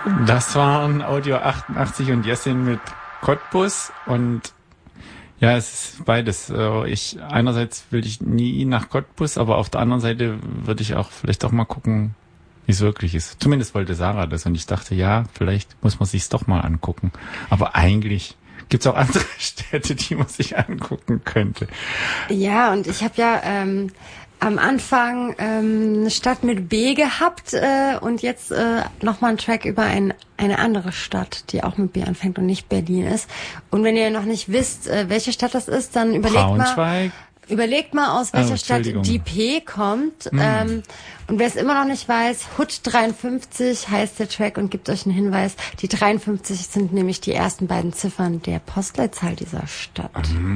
Das waren Audio 88 und Jessin mit Cottbus und ja, es ist beides. Einerseits will ich nie nach Cottbus, aber auf der anderen Seite würde ich auch vielleicht auch mal gucken, wie es wirklich ist. Zumindest wollte Sarah das und ich dachte, ja, vielleicht muss man sich's doch mal angucken. Aber eigentlich gibt's auch andere Städte, die man sich angucken könnte. Ja, und ich habe ja am Anfang eine Stadt mit B gehabt und jetzt nochmal einen Track über eine andere Stadt, die auch mit B anfängt und nicht Berlin ist. Und wenn ihr noch nicht wisst, welche Stadt das ist, dann überlegt mal, aus welcher Stadt die P kommt. Und wer es immer noch nicht weiß, Hood 53 heißt der Track und gibt euch einen Hinweis. Die 53 sind nämlich die ersten beiden Ziffern der Postleitzahl dieser Stadt.